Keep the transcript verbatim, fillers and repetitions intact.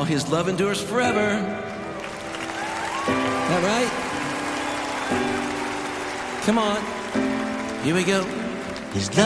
Now his love endures forever. That right? Come on. Here we go. His love